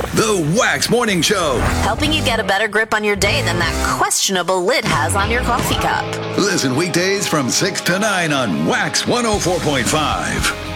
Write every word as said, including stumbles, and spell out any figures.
The Wax Morning Show. Helping you get a better grip on your day than that questionable lid has on your coffee cup. Listen weekdays from six to nine on Wax one oh four point five.